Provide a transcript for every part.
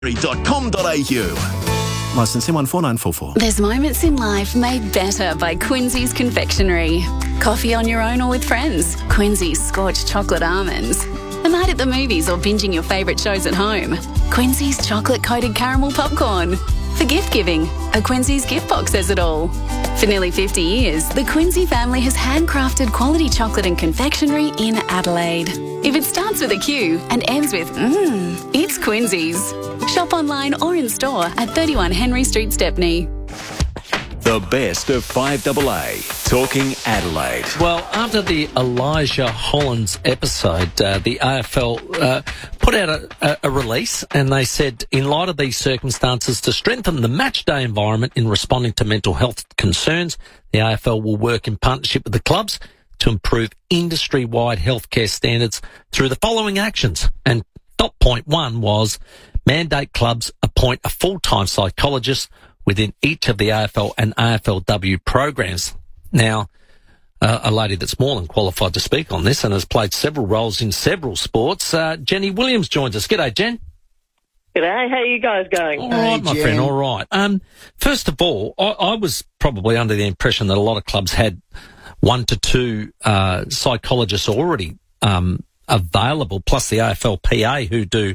Licence M14944. There's moments in life made better by Quincy's Confectionery. Coffee on your own or with friends. Quincy's Scorched Chocolate Almonds. A night at the movies or binging your favourite shows at home. Quincy's Chocolate-Coated Caramel Popcorn. For gift giving, a Quincy's gift box says it all. For nearly 50 years, the Quincy family has handcrafted quality chocolate and confectionery in Adelaide. If it starts with a Q and ends with it's Quincy's. Shop online or in store at 31 Henry Street, Stepney. The best of 5AA, Talking Adelaide. Well, after the Elijah Hollands episode, the AFL put out a release, and they said, in light of these circumstances, to strengthen the match day environment in responding to mental health concerns, the AFL will work in partnership with the clubs to improve industry-wide healthcare standards through the following actions. And dot point one was mandate clubs appoint a full-time psychologist within each of the AFL and AFLW programs. Now, a lady that's more than qualified to speak on this and has played several roles in several sports, Jenny Williams joins us. G'day, Jen. G'day, how are you guys going? All right, my friend, all right. First of all, I was probably under the impression that a lot of clubs had 1 to 2 psychologists already available, plus the AFLPA, who do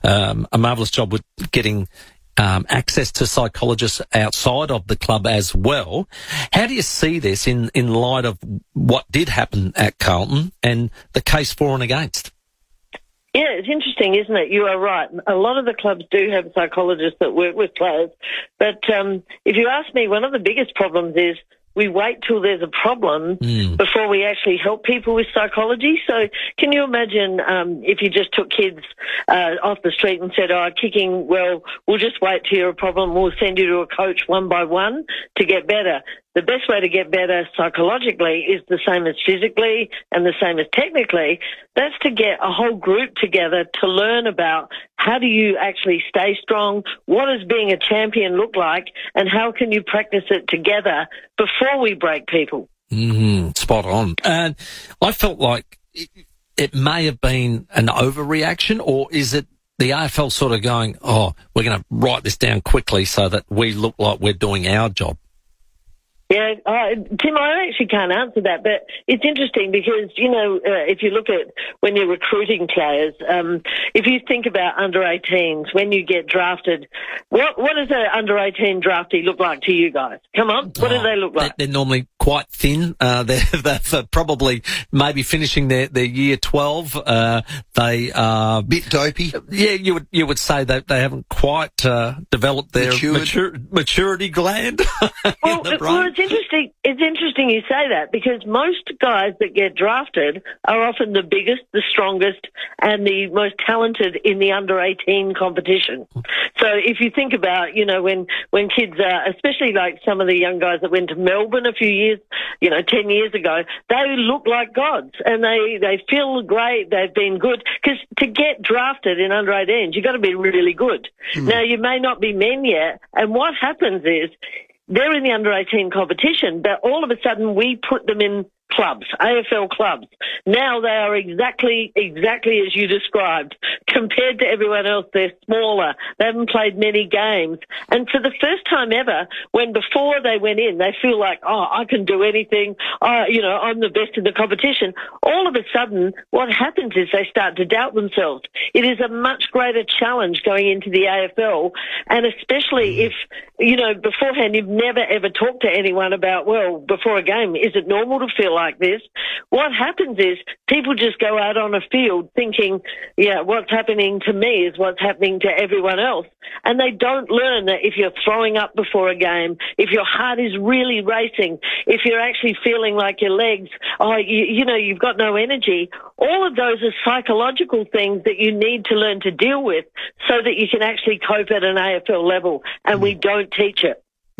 a marvellous job with getting access to psychologists outside of the club as well. How do you see this in light of what did happen at Carlton and the case for and against? Yeah, it's interesting, isn't it? You are right. A lot of the clubs do have psychologists that work with players. But if you ask me, one of the biggest problems is we wait till there's a problem before we actually help people with psychology. So can you imagine if you just took kids off the street and said, kicking, well, we'll just wait till you're a problem. We'll send you to a coach one by one to get better. The best way to get better psychologically is the same as physically and the same as technically. That's to get a whole group together to learn about how do you actually stay strong, what does being a champion look like, and how can you practice it together before we break people. Spot on. And I felt like it may have been an overreaction, or is it the AFL sort of going, we're going to write this down quickly so that we look like we're doing our job? Yeah, Tim, I actually can't answer that, but it's interesting because, if you look at when you're recruiting players, if you think about under-18s, when you get drafted, what does an under-18 draftee look like to you guys? Come on, what do they look like? They're normally quite thin. They're probably maybe finishing their year 12. They are bit dopey. Yeah, you would say that they haven't quite developed their maturity gland. Well, it's interesting you say that, because most guys that get drafted are often the biggest, the strongest, and the most talented in the under-18 competition. So if you think about, when kids are, especially like some of the young guys that went to Melbourne a few years, 10 years ago, they look like gods and they feel great. They've been good, because to get drafted in under-18s, you've got to be really good. Now, you may not be men yet, and what happens is, they're in the under-18 competition, but all of a sudden we put them in clubs, AFL clubs. Now they are exactly as you described. Compared to everyone else, they're smaller. They haven't played many games. And for the first time ever, when before they went in, they feel like, I can do anything. I'm the best in the competition. All of a sudden, what happens is they start to doubt themselves. It is a much greater challenge going into the AFL, and especially if, beforehand you've never ever talked to anyone about, before a game, is it normal to feel like this? What happens is people just go out on a field thinking, what's happening to me is what's happening to everyone else. And they don't learn that if you're throwing up before a game, if your heart is really racing, if you're actually feeling like your legs, you've got no energy, all of those are psychological things that you need to learn to deal with so that you can actually cope at an AFL level, and we don't teach it.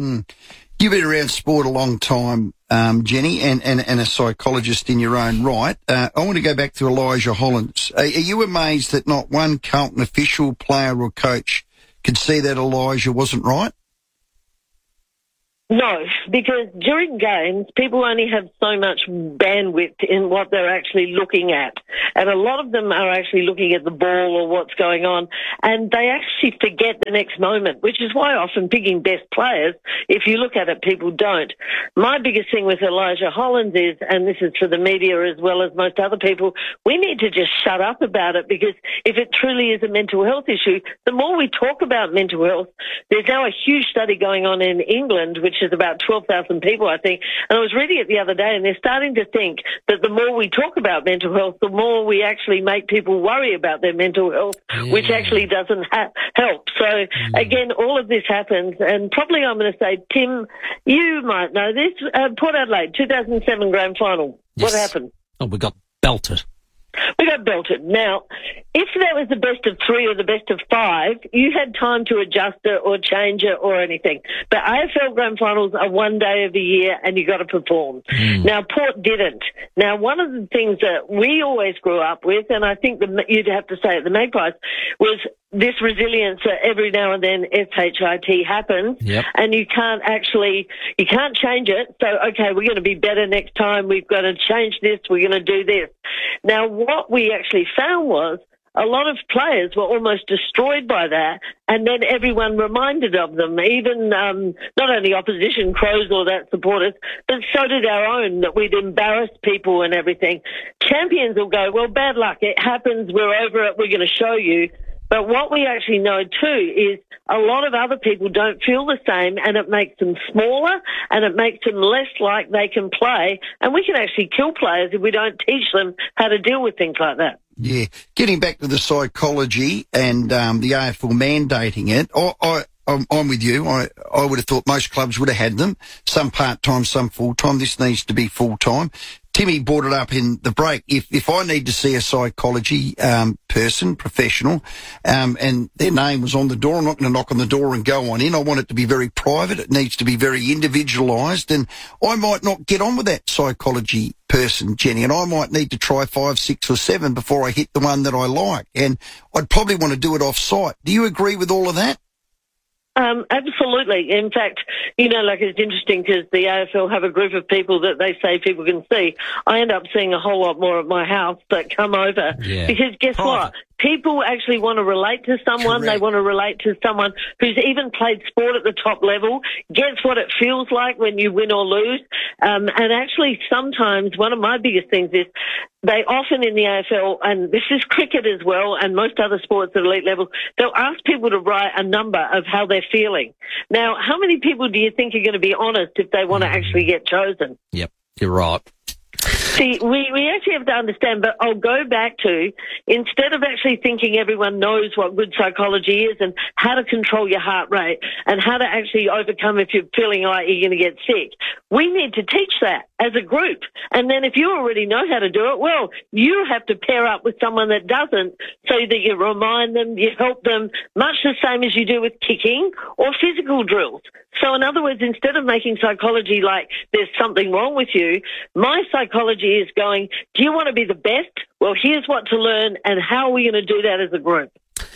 You've been around sport a long time, Jenny, and a psychologist in your own right. I want to go back to Elijah Hollands. Are you amazed that not one Carlton official, player or coach could see that Elijah wasn't right? No, because during games, people only have so much bandwidth in what they're actually looking at. And a lot of them are actually looking at the ball or what's going on, and they actually forget the next moment, which is why often picking best players, if you look at it, people don't. My biggest thing with Elijah Hollands is, and this is for the media as well as most other people, we need to just shut up about it, because if it truly is a mental health issue, the more we talk about mental health, there's now a huge study going on in England, which is about 12,000 people, I think. And I was reading it the other day, and they're starting to think that the more we talk about mental health, the more we actually make people worry about their mental health, which actually doesn't help. So, again, all of this happens, and probably I'm going to say, Tim, you might know this, Port Adelaide, 2007 Grand Final. Yes. What happened? Oh, we got belted. We got belted. Now, if that was the best of 3 or the best of 5, you had time to adjust it or change it or anything. But AFL Grand Finals are one day of the year, and you got to perform. Now, Port didn't. Now, one of the things that we always grew up with, and I think you'd have to say at the Magpies, was this resilience that every now and then SHIT happens, and you can't change it. So, okay, we're going to be better next time. We've got to change this. We're going to do this. Now, what we actually found was a lot of players were almost destroyed by that, and then everyone reminded of them, even not only opposition Crows or that supporters, but so did our own, that we'd embarrass people and everything. Champions will go, well, bad luck, it happens, we're over it, we're going to show you. But what we actually know too is a lot of other people don't feel the same, and it makes them smaller, and it makes them less like they can play, and we can actually kill players if we don't teach them how to deal with things like that. Yeah. Getting back to the psychology and the AFL mandating it, I'm with you. I would have thought most clubs would have had them, some part-time, some full-time. This needs to be full-time. Timmy brought it up in the break. If I need to see a psychology person, professional, and their name was on the door, I'm not going to knock on the door and go on in. I want it to be very private. It needs to be very individualised, and I might not get on with that psychology person, Jenny, and I might need to try 5, 6 or 7 before I hit the one that I like, and I'd probably want to do it off-site. Do you agree with all of that? Absolutely. In fact, like it's interesting because the AFL have a group of people that they say people can see. I end up seeing a whole lot more at my house that come over because guess what? People actually want to relate to someone. Correct. They want to relate to someone who's even played sport at the top level, gets what it feels like when you win or lose. And actually, sometimes one of my biggest things is they often in the AFL, and this is cricket as well, and most other sports at elite level, they'll ask people to write a number of how they're feeling. Now, how many people do you think are going to be honest if they want to actually get chosen? Yep, you're right. See, we actually have to understand, but I'll go back to, instead of actually thinking everyone knows what good psychology is and how to control your heart rate and how to actually overcome if you're feeling like you're going to get sick, we need to teach that as a group. And then if you already know how to do it, well, you have to pair up with someone that doesn't so that you remind them, you help them, much the same as you do with kicking or physical drills. So in other words, instead of making psychology like there's something wrong with you, my psychology is going, do you want to be the best? Well, here's what to learn, and how are we going to do that as a group?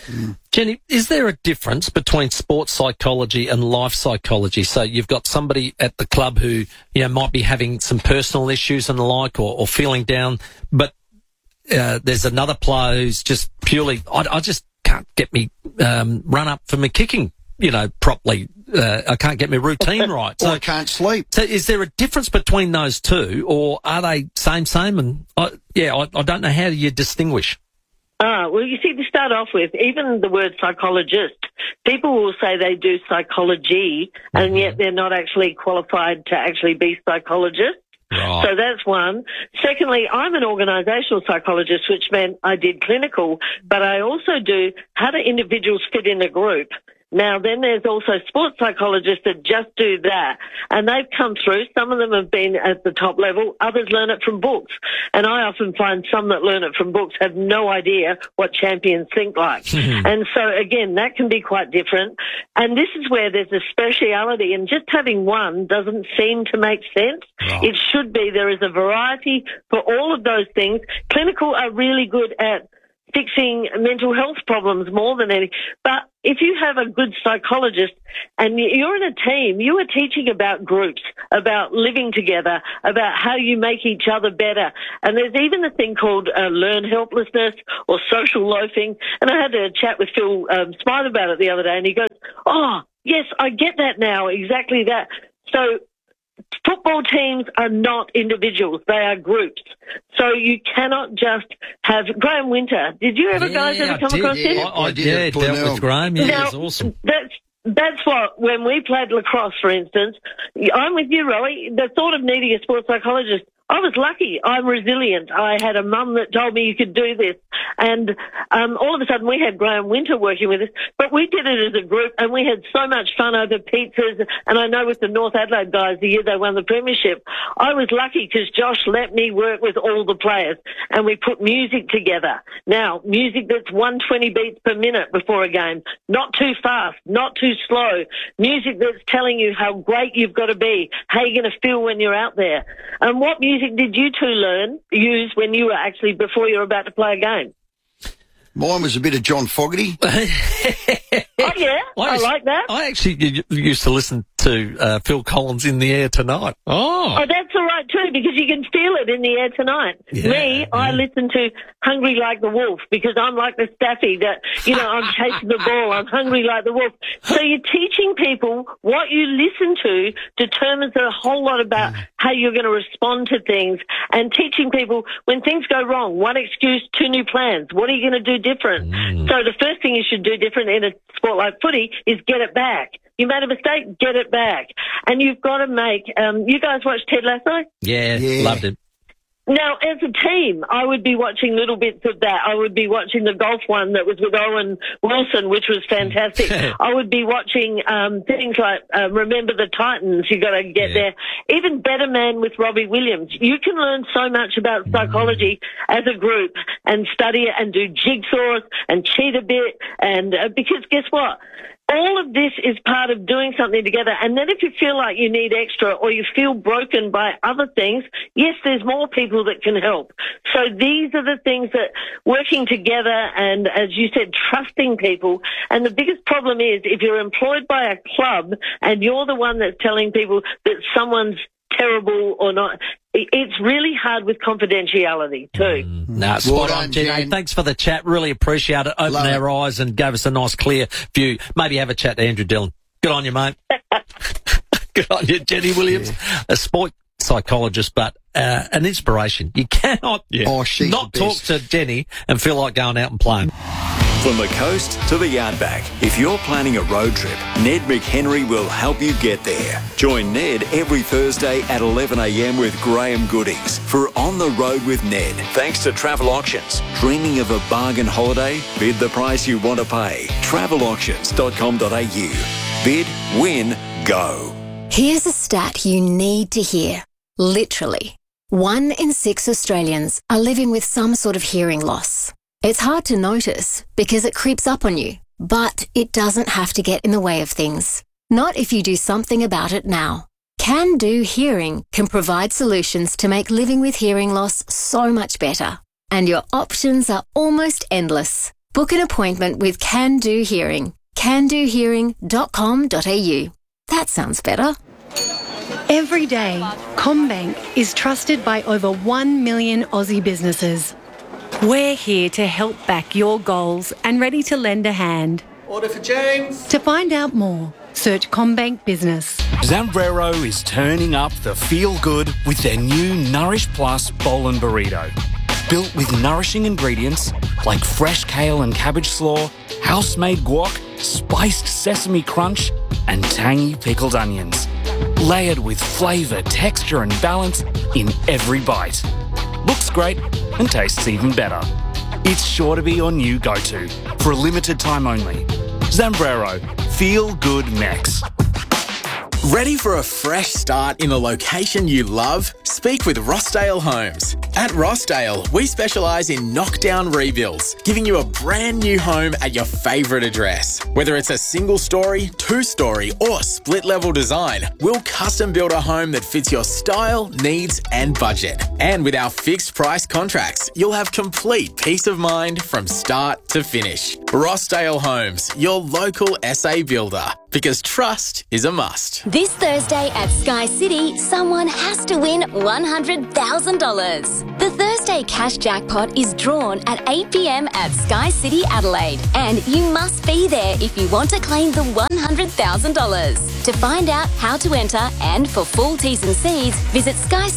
Jenny, is there a difference between sports psychology and life psychology? So you've got somebody at the club who might be having some personal issues and the like, or feeling down, but there's another player who's just purely, I just can't get me run up for my kicking, properly. I can't get my routine right. So I can't sleep. So is there a difference between those two, or are they same? And I don't know, how do you distinguish? Well, you see, to start off with, even the word psychologist, people will say they do psychology, and yet they're not actually qualified to actually be psychologists. Right. So that's one. Secondly, I'm an organisational psychologist, which meant I did clinical, but I also do how do individuals fit in a group. Now, then there's also sports psychologists that just do that, and they've come through. Some of them have been at the top level. Others learn it from books, and I often find some that learn it from books have no idea what champions think like. And so, again, that can be quite different. And this is where there's a speciality, and just having one doesn't seem to make sense. Right. It should be. There is a variety for all of those things. Clinical are really good at fixing mental health problems more than anything. But if you have a good psychologist and you're in a team, you are teaching about groups, about living together, about how you make each other better. And there's even a thing called learn helplessness or social loafing. And I had a chat with Phil Smythe about it the other day, and he goes, oh, yes, I get that now, exactly that. So football teams are not individuals, they are groups. So you cannot just have Graham Winter. Did you ever guys ever come across him? I did. Dealt with Graham. Yeah, now, it was awesome. That's what, when we played lacrosse, for instance, I'm with you, Rowie, the thought of needing a sports psychologist, I was lucky. I'm resilient. I had a mum that told me you could do this. And all of a sudden we had Graham Winter working with us, but we did it as a group and we had so much fun over pizzas. And I know with the North Adelaide guys, the year they won the premiership, I was lucky because Josh let me work with all the players and we put music together. Now, music that's 120 beats per minute before a game, not too fast, not too slow, music that's telling you how great you've got to be, how you're going to feel when you're out there. And what music did you two use when you were actually, before you were about to play a game? Mine was a bit of John Fogerty. Oh, yeah? I like that. I actually used to listen to Phil Collins, In the Air Tonight. Oh, that's all right too, because you can feel it in the air tonight. I listen to Hungry Like the Wolf because I'm like the Staffy that, I'm chasing the ball. I'm hungry like the wolf. So you're teaching people what you listen to determines a whole lot about how you're going to respond to things, and teaching people when things go wrong, one excuse, two new plans. What are you going to do different? So the first thing you should do different in a sport like footy is get it back. You made a mistake, get it back. And you've got to make, you guys watched Ted Lasso? Yeah, loved it. Now, as a team, I would be watching little bits of that. I would be watching the golf one that was with Owen Wilson, which was fantastic. I would be watching things like Remember the Titans. You got to get there. Even Better Man with Robbie Williams. You can learn so much about psychology as a group and study it and do jigsaws and cheat a bit. And because guess what? All of this is part of doing something together. And then if you feel like you need extra or you feel broken by other things, yes, there's more people that can help. So these are the things that working together and, as you said, trusting people. And the biggest problem is if you're employed by a club and you're the one that's telling people that someone's terrible or not, it's really hard with confidentiality too. Spot on, Gino. Thanks for the chat. Really appreciate it. Opened our eyes and gave us a nice, clear view. Maybe have a chat to Andrew Dillon. Good on you, mate. Good on you, Jenny Williams. A sport psychologist, but an inspiration. You cannot not talk to Jenny and feel like going out and playing. From the coast to the outback, if you're planning a road trip, Ned McHenry will help you get there. Join Ned every Thursday at 11 a.m. with Graham Goodings for On the Road with Ned. Thanks to Travel Auctions. Dreaming of a bargain holiday? Bid the price you want to pay. Travelauctions.com.au. Bid, win, go. Here's a stat you need to hear. Literally, 1 in 6 Australians are living with some sort of hearing loss. It's hard to notice because it creeps up on you, but it doesn't have to get in the way of things. Not if you do something about it now. Can Do Hearing can provide solutions to make living with hearing loss so much better. And your options are almost endless. Book an appointment with Can Do Hearing. candohearing.com.au. That sounds better. Every day, CommBank is trusted by over 1 million Aussie businesses. We're here to help back your goals and ready to lend a hand. Order for James. To find out more, search CommBank Business. Zambrero is turning up the feel-good with their new Nourish Plus Bowl and Burrito. Built with nourishing ingredients like fresh kale and cabbage slaw, house-made guac, spiced sesame crunch, and tangy pickled onions. Layered with flavour, texture and balance in every bite. Looks great and tastes even better. It's sure to be your new go-to for a limited time only. Zambrero, feel good Mex. Ready for a fresh start in a location you love? Speak with Rossdale Homes. At Rossdale, we specialise in knockdown rebuilds, giving you a brand new home at your favourite address. Whether it's a single story, 2-story or split level design, we'll custom build a home that fits your style, needs and budget. And with our fixed price contracts, you'll have complete peace of mind from start to finish. Rossdale Homes, your local SA builder, because trust is a must. This Thursday at Sky City, someone has to win $100,000. The Thursday cash jackpot is drawn at 8 p.m. at Sky City Adelaide, and you must be there if you want to claim the $100,000. To find out how to enter and for full T's and C's, visit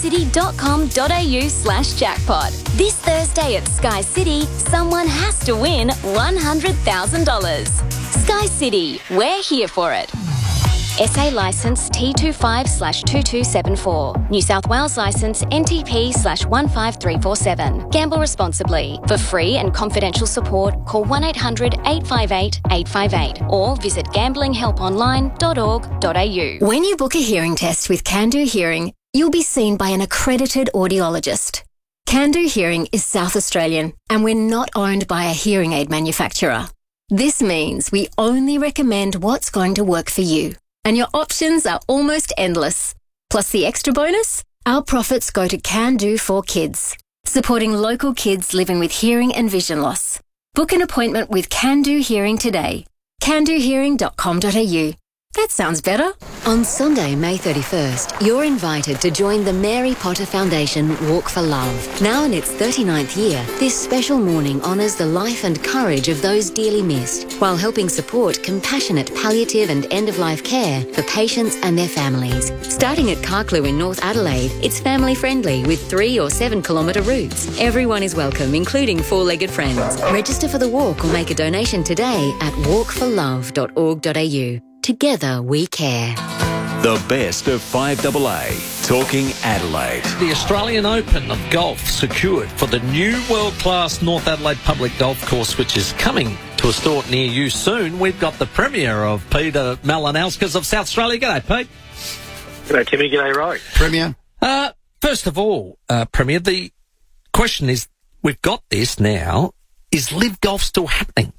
skycity.com.au/jackpot. This Thursday at Sky City, someone has to win $100,000. Sky City, we're here for it. SA licence T25/2274. New South Wales licence NTP/15347. Gamble responsibly. For free and confidential support, call 1-800-858-858 or visit gamblinghelponline.org.au. When you book a hearing test with Can-Do Hearing, you'll be seen by an accredited audiologist. Can-Do Hearing is South Australian, and we're not owned by a hearing aid manufacturer. This means we only recommend what's going to work for you, and your options are almost endless. Plus the extra bonus, our profits go to Can-Do for Kids, supporting local kids living with hearing and vision loss. Book an appointment with Can-Do Hearing today. candohearing.com.au. That sounds better. On Sunday, May 31st, you're invited to join the Mary Potter Foundation Walk for Love. Now in its 39th year, this special morning honours the life and courage of those dearly missed, while helping support compassionate palliative and end-of-life care for patients and their families. Starting at Carclew in North Adelaide, it's family-friendly with 3 or 7 kilometre routes. Everyone is welcome, including four-legged friends. Register for the walk or make a donation today at walkforlove.org.au. Together we care. The best of 5AA, talking Adelaide. The Australian Open of Golf secured for the new world-class North Adelaide Public Golf Course, which is coming to a store near you soon. We've got the Premier of Peter Malinauskas of South Australia. G'day, Pete. G'day, Timmy. G'day, Roy. Premier. First of all, Premier, the question is, we've got this now, is Live Golf still happening?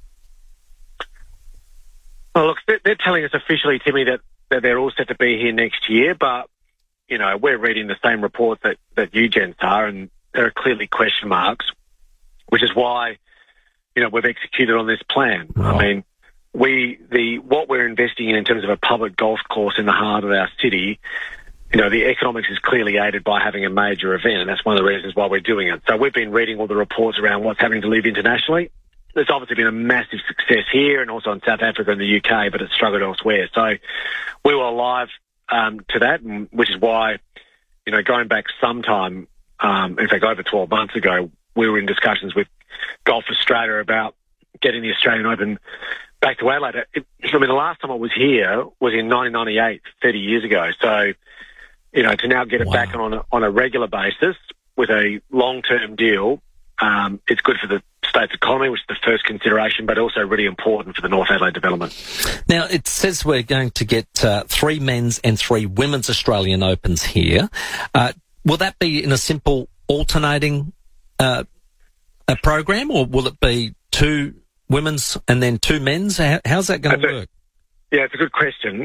Well, look, they're telling us officially, Timmy, that they're all set to be here next year, but, you know, we're reading the same reports that you gents are, and there are clearly question marks, which is why, you know, we've executed on this plan. Right. I mean, what we're investing in terms of a public golf course in the heart of our city, you know, the economics is clearly aided by having a major event, and that's one of the reasons why we're doing it. So we've been reading all the reports around what's happening to Live internationally. There's obviously been a massive success here and also in South Africa and the UK, but it's struggled elsewhere. So we were alive to that, which is why, you know, going back sometime, in fact, over 12 months ago, we were in discussions with Golf Australia about getting the Australian Open back to Adelaide. I mean, the last time I was here was in 1998, 30 years ago. So, you know, to now get it back on a regular basis with a long-term deal, it's good for the state's economy, which is the first consideration, but also really important for the North Adelaide development. Now, it says we're going to get 3 men's and 3 women's Australian Opens here. Will that be in a simple alternating program, or will it be 2 women's and then 2 men's? How's that going to work? Yeah, it's a good question.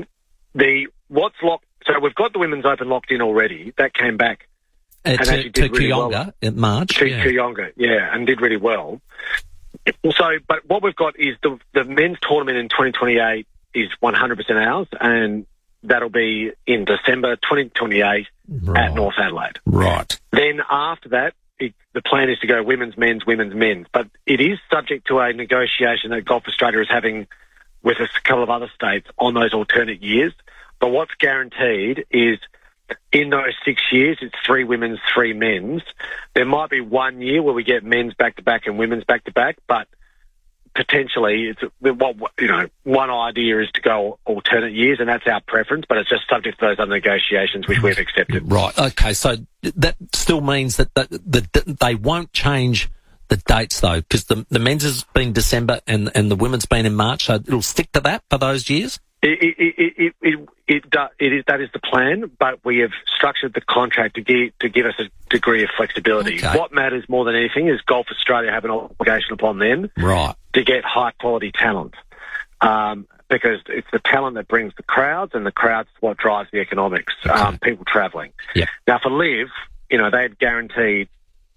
So we've got the Women's Open locked in already. That came back. To Kooyonga in March. Kooyonga, yeah, and did really well. So, but what we've got is the men's tournament in 2028 is 100% ours, and that'll be in December 2028 at North Adelaide. Right. Then after that, the plan is to go women's, men's, but it is subject to a negotiation that Golf Australia is having with a couple of other states on those alternate years. But what's guaranteed is in those 6 years, it's 3 women's, 3 men's. There might be 1 year where we get men's back-to-back and women's back-to-back, but potentially, one idea is to go alternate years, and that's our preference, but it's just subject to those other negotiations, which we've accepted. Right, okay, so that still means that they won't change the dates, though, because the men's has been December and the women's been in March, so it'll stick to that for those years? That is the plan, but we have structured the contract to give us a degree of flexibility. Okay. What matters more than anything is Golf Australia have an obligation upon them to get high quality talent, because it's the talent that brings the crowds, and the crowds is what drives the economics. People travelling. Yep. Now for Liv, they had guaranteed,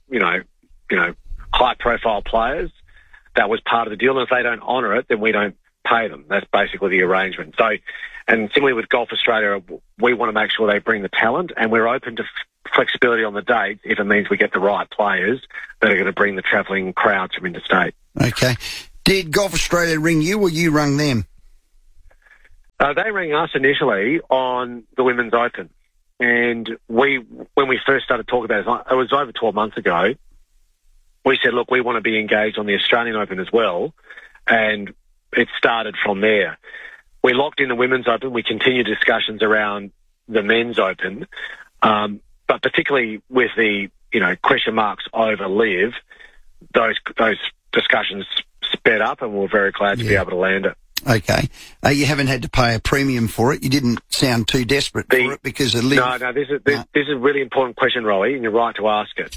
high profile players. That was part of the deal, and if they don't honour it, then we don't pay them. That's basically the arrangement. So, and similarly with Golf Australia, we want to make sure they bring the talent, and we're open to flexibility on the dates if it means we get the right players that are going to bring the travelling crowds from interstate. Okay. Did Golf Australia ring you, or you rung them? They rang us initially on the Women's Open, and when we first started talking about it was over 12 months ago, we said, look, we want to be engaged on the Australian Open as well, and it started from there. We locked in the Women's Open. We continued discussions around the Men's Open, but particularly with the question marks over Liv, those discussions sped up, and we're very glad to be able to land it. Okay. You haven't had to pay a premium for it. You didn't sound too desperate for it because of Liv. No. This is a really important question, Rowie, and you're right to ask it.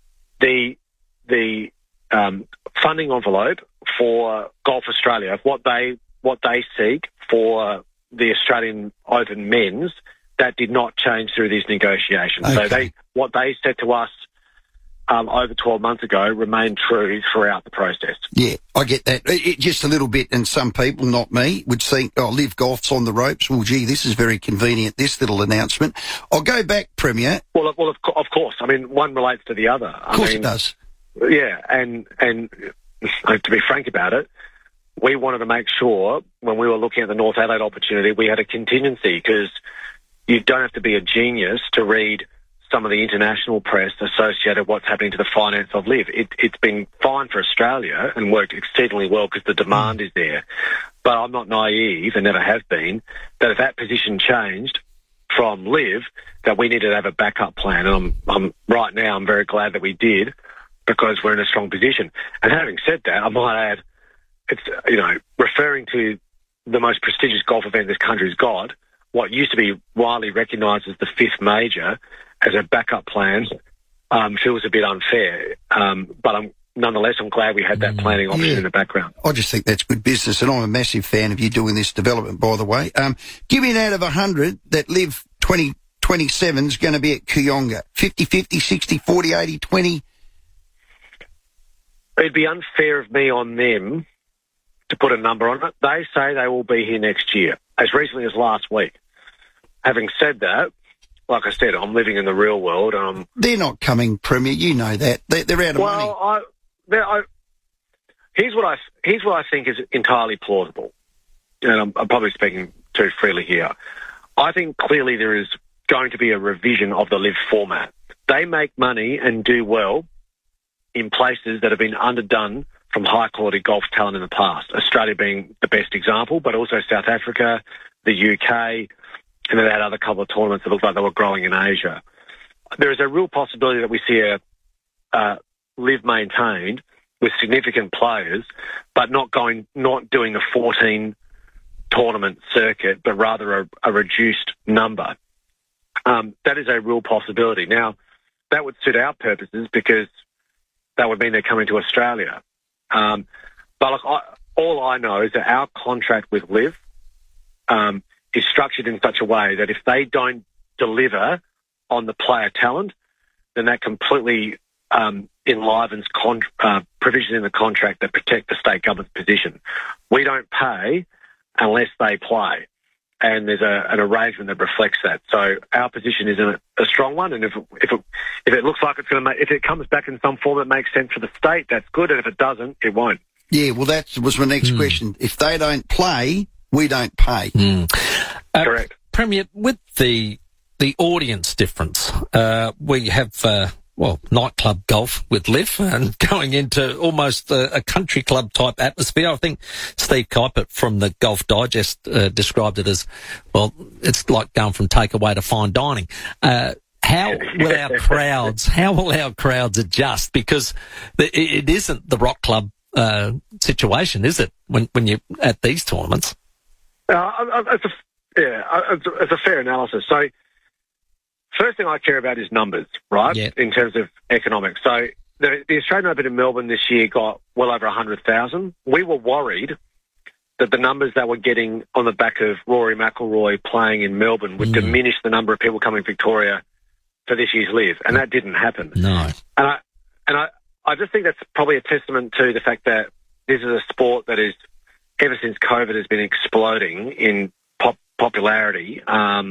The funding envelope for Golf Australia, what they seek for the Australian Open men's, that did not change through these negotiations. Okay. So what they said to us over 12 months ago remained true throughout the process. Yeah, I get that. Just a little bit, and some people, not me, would think, Liv Golf's on the ropes. Well, gee, this is very convenient, this little announcement. I'll go back, Premier. Well, of course. I mean, one relates to the other. Of course it does. Yeah, and to be frank about it, we wanted to make sure when we were looking at the North Adelaide opportunity, we had a contingency, because you don't have to be a genius to read some of the international press associated with what's happening to the finance of Liv. It's been fine for Australia and worked exceedingly well because the demand is there. But I'm not naive, and never have been, that if that position changed from Liv, that we needed to have a backup plan. And I'm right now, I'm very glad that we did, because we're in a strong position. And having said that, I might add, it's, referring to the most prestigious golf event this country's got, what used to be widely recognised as the fifth major, as a backup plan, feels a bit unfair. But nonetheless, I'm glad we had that planning option in the background. I just think that's good business, and I'm a massive fan of you doing this development, by the way. Give me an out of 100 that Liv 2027 is going to be at Kooyonga. 50-50, 60-40, 80-20? It'd be unfair of me on them to put a number on it. They say they will be here next year, as recently as last week. Having said that, like I said, I'm living in the real world. They're not coming, Premier. You know that. They're out of money. Here's what I think is entirely plausible, and I'm probably speaking too freely here. I think clearly there is going to be a revision of the Liv format. They make money and do well in places that have been underdone from high-quality golf talent in the past, Australia being the best example, but also South Africa, the UK, and then they had other couple of tournaments that looked like they were growing in Asia. There is a real possibility that we see a Liv maintained with significant players, but not doing a 14-tournament circuit, but rather a reduced number. That is a real possibility. Now, that would suit our purposes because that would mean they're coming to Australia. But look, all I know is that our contract with Liv is structured in such a way that if they don't deliver on the player talent, then that completely enlivens provisions in the contract that protect the state government's position. We don't pay unless they play, and there's an arrangement that reflects that. So our position is a strong one, and if it looks like it's going to if it comes back in some form that makes sense for the state, that's good, and if it doesn't, it won't. Yeah, well, that was my next question. If they don't play, we don't pay. Correct. Premier, with the audience difference, we have nightclub golf with Liv and going into almost a country club type atmosphere. I think Steve Kuipert from the Golf Digest described it as, well, it's like going from takeaway to fine dining. How will our crowds adjust? Because it isn't the rock club situation, is it, when you're at these tournaments? It's a fair analysis. So, first thing I care about is numbers, right? Yep. In terms of economics. So, the Australian Open in Melbourne this year got well over 100,000. We were worried that the numbers that we're getting on the back of Rory McIlroy playing in Melbourne would diminish the number of people coming to Victoria for this year's Live, and that didn't happen. No. And I just think that's probably a testament to the fact that this is a sport that is, ever since COVID, has been exploding in popularity.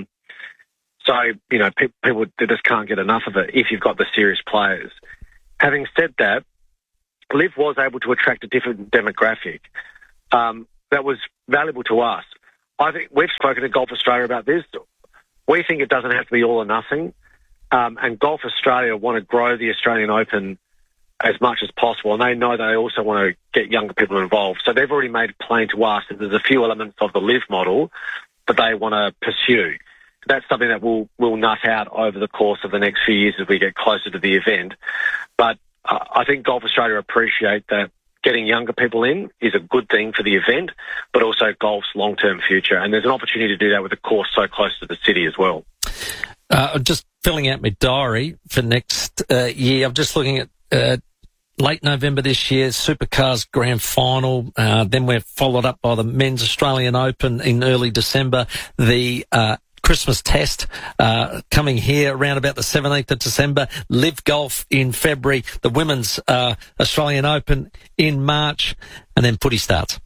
So, you know, people just can't get enough of it if you've got the serious players. Having said that, Liv was able to attract a different demographic that was valuable to us. I think we've spoken to Golf Australia about this. We think it doesn't have to be all or nothing. And Golf Australia want to grow the Australian Open as much as possible, and they know they also want to get younger people involved. So they've already made it plain to us that there's a few elements of the Live model that they want to pursue. That's something that we'll nut out over the course of the next few years as we get closer to the event. But I think Golf Australia appreciate that getting younger people in is a good thing for the event, but also golf's long-term future. And there's an opportunity to do that with a course so close to the city as well. Just filling out my diary for next year. I'm just looking at late November this year, Supercars Grand Final. Then we're followed up by the Men's Australian Open in early December. The Christmas Test coming here around about the 17th of December. Live Golf in February. The Women's Australian Open in March. And then footy starts.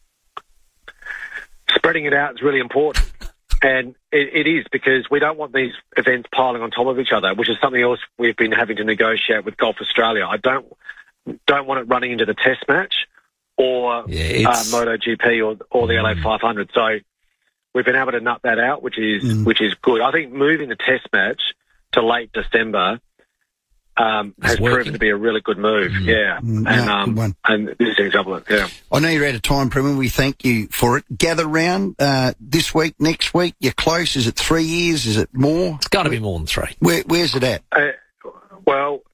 Spreading it out is really important. And it is, because we don't want these events piling on top of each other, which is something else we've been having to negotiate with Golf Australia. I don't want it running into the Test match or MotoGP or the LA 500. So we've been able to nut that out, which is good. I think moving the Test match to late December has proven to be a really good move. Yeah. Good one. And this is an example of it. Yeah. I know you're out of time, Premier. We thank you for it. Gather round this week, next week. You're close. Is it 3 years? Is it more? It's got to be more than 3. Where's it at? Well,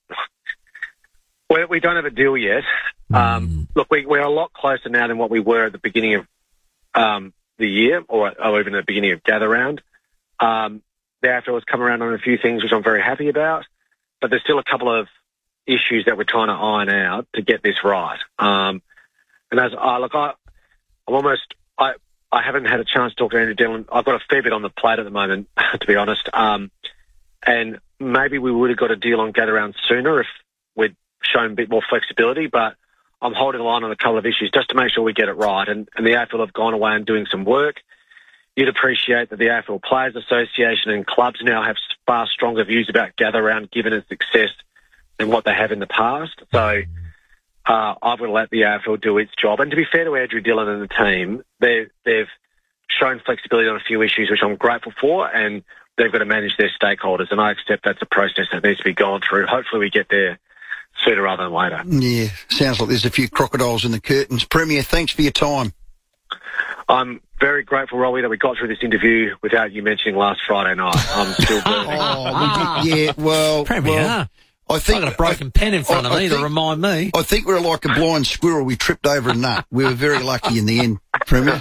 we don't have a deal yet. Look, we're a lot closer now than what we were at the beginning of the year, or even at the beginning of Gather Round. The AFL has come around on a few things which I'm very happy about, but there's still a couple of issues that we're trying to iron out to get this right. And as I haven't had a chance to talk to Andrew Dillon. I've got a fair bit on the plate at the moment, to be honest. And maybe we would have got a deal on Gather Round sooner if we'd shown a bit more flexibility, but I'm holding the line on a couple of issues just to make sure we get it right. And the AFL have gone away and doing some work. You'd appreciate that the AFL Players Association and clubs now have far stronger views about Gather Round, given its success, than what they have in the past. So I've got to let the AFL do its job. And to be fair to Andrew Dillon and the team, they've shown flexibility on a few issues, which I'm grateful for, and they've got to manage their stakeholders. And I accept that's a process that needs to be gone through. Hopefully we get there sooner rather than later. Yeah, sounds like there's a few crocodiles in the curtains. Premier, thanks for your time. I'm very grateful, Robbie, that we got through this interview without you mentioning last Friday night. I'm still burning. Premier. I think I've got a broken pen in front of me to remind me. I think we're like a blind squirrel. We tripped over a nut. We were very lucky in the end, Premier.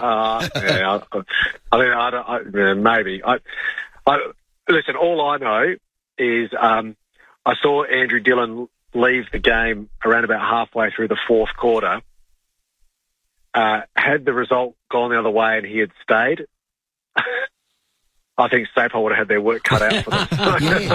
Maybe. Listen, all I know is I saw Andrew Dillon leave the game around about halfway through the fourth quarter. Had the result gone the other way and he had stayed, I think Sapole would have had their work cut out for them.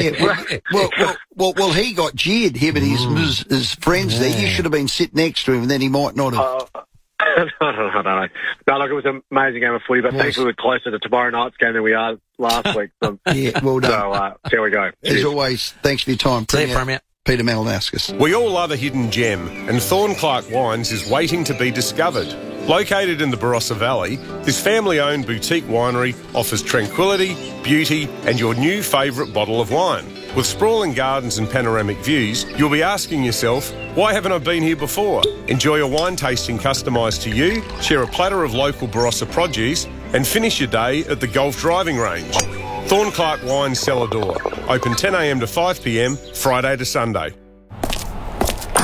Well, he got jeered, him and his friends there. You should have been sitting next to him, and then he might not have. No, look, it was an amazing game of footy, but thankfully we're closer to tomorrow night's game than we are last week. Yeah, well done. So, there we go. As always, thanks for your time, Premier. Peter Malinauskas. We all love a hidden gem, and Thornclark Wines is waiting to be discovered. Located in the Barossa Valley, this family-owned boutique winery offers tranquility, beauty, and your new favourite bottle of wine. With sprawling gardens and panoramic views, you'll be asking yourself, why haven't I been here before? Enjoy a wine tasting customised to you, share a platter of local Barossa produce, and finish your day at the golf driving range. Thornclark Wines Cellar Door. Open 10 a.m. to 5 p.m, Friday to Sunday.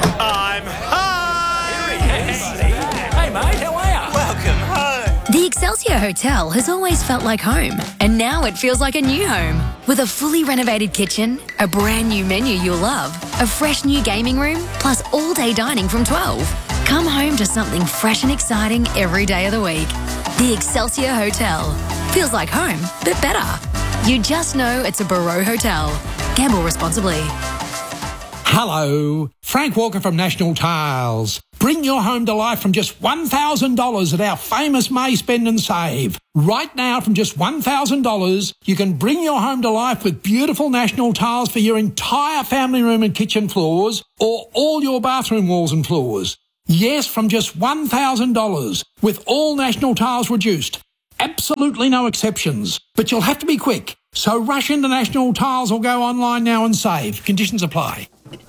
I'm home! Hey, mate, how are you? Welcome home. The Excel Excelsior Hotel has always felt like home, and now it feels like a new home. With a fully renovated kitchen, a brand new menu you'll love, a fresh new gaming room, plus all-day dining from 12. Come home to something fresh and exciting every day of the week. The Excelsior Hotel. Feels like home, but better. You just know it's a Barreau Hotel. Gamble responsibly. Hello, Frank Walker from National Tiles. Bring your home to life from just $1,000 at our famous May Spend and Save. Right now, from just $1,000, you can bring your home to life with beautiful National Tiles for your entire family room and kitchen floors, or all your bathroom walls and floors. Yes, from just $1,000, with all National Tiles reduced. Absolutely no exceptions. But you'll have to be quick. So rush into National Tiles or go online now and save. Conditions apply.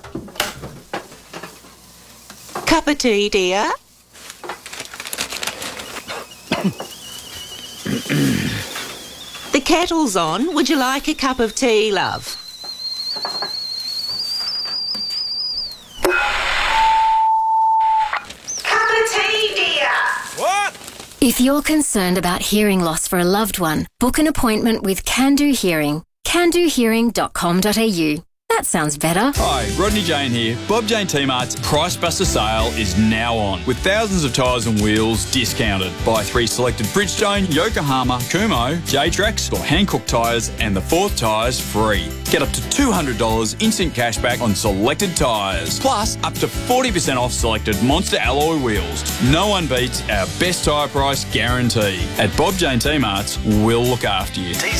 Cup of tea, dear? The kettle's on. Would you like a cup of tea, love? Cup of tea, dear. What? If you're concerned about hearing loss for a loved one, book an appointment with Can Do Hearing. CanDoHearing.com.au. That sounds better. Hi, Rodney Jane here. Bob Jane T-Mart's Price Buster sale is now on, with thousands of tyres and wheels discounted. Buy 3 selected Bridgestone, Yokohama, Kumho, J-Trax or Hankook tyres and the 4th tyre's free. Get up to $200 instant cashback on selected tyres, plus up to 40% off selected Monster alloy wheels. No one beats our best tyre price guarantee. At Bob Jane T-Mart's, we'll look after you.